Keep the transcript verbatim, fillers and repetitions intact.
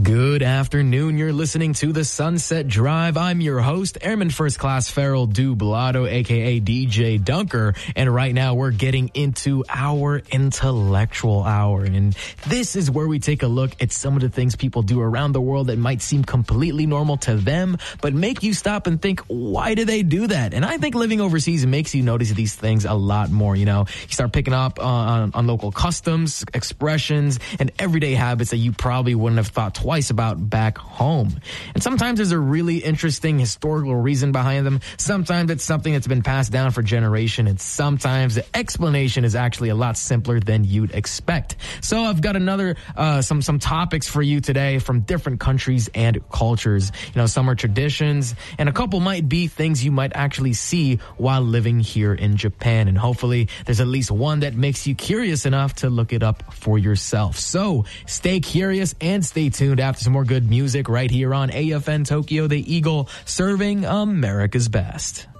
Good afternoon. You're listening to the Sunset Drive. I'm your host, Airman First Class Farrell Dublado, aka D J Dunker. And right now we're getting into our intellectual hour. And this is where we take a look at some of the things people do around the world that might seem completely normal to them, but make you stop and think, why do they do that? And I think living overseas makes you notice these things a lot more. You know, you start picking up on, on local customs, expressions, and everyday habits that you probably wouldn't have thought twice about back home. And sometimes there's a really interesting historical reason behind them. Sometimes it's something that's been passed down for generations, and sometimes the explanation is actually a lot simpler than you'd expect. So I've got another uh, some some topics for you today from different countries and cultures. You know, some are traditions, and a couple might be things you might actually see while living here in Japan. And hopefully there's at least one that makes you curious enough to look it up for yourself. So stay curious and stay tuned after some more good music right here on A F N Tokyo, the Eagle, serving America's best.